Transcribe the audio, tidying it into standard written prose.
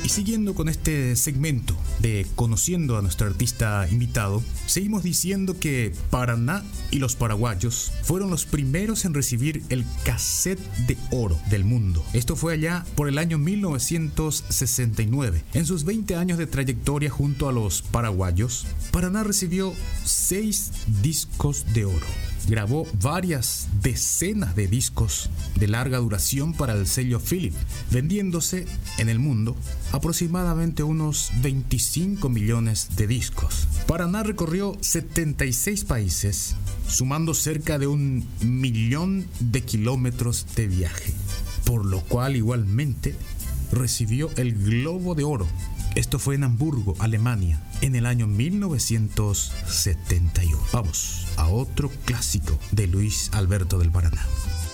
Y siguiendo con este segmento de conociendo a nuestro artista invitado, seguimos diciendo que Paraná y los paraguayos fueron los primeros en recibir el cassette de oro del mundo. Esto fue allá por el año 1969. En sus 20 años de trayectoria junto a los paraguayos, Paraná recibió 6 discos de oro. Grabó varias decenas de discos de larga duración para el sello Philips, vendiéndose en el mundo aproximadamente unos 25 millones de discos. Paraná recorrió 76 países, sumando cerca de 1 millón de kilómetros de viaje, por lo cual igualmente recibió el Globo de Oro. Esto fue en Hamburgo, Alemania, en el año 1971. Vamos a otro clásico de Luis Alberto del Paraná.